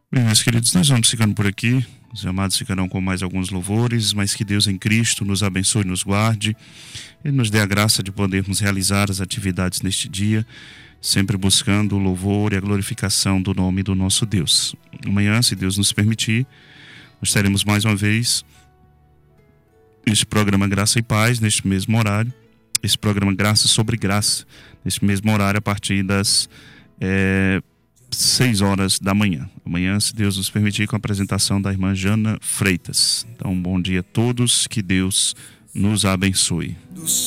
Bem, meus queridos, nós vamos ficando por aqui. Os amados ficarão com mais alguns louvores, mas que Deus em Cristo nos abençoe e nos guarde e nos dê a graça de podermos realizar as atividades neste dia, sempre buscando o louvor e a glorificação do nome do nosso Deus. Amanhã, se Deus nos permitir, nós teremos mais uma vez este programa Graça e Paz, neste mesmo horário. Esse programa Graça sobre Graça, neste mesmo horário, a partir das 6 horas da manhã. Amanhã, se Deus nos permitir, com a apresentação da irmã Jana Freitas. Então, bom dia a todos, que Deus nos abençoe.